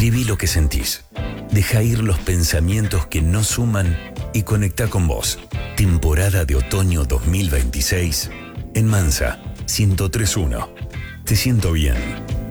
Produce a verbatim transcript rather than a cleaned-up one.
Escribí lo que sentís. Deja ir los pensamientos que no suman y conecta con vos. Temporada de otoño dos mil veintiséis en Mansa ciento tres punto uno. Te siento bien.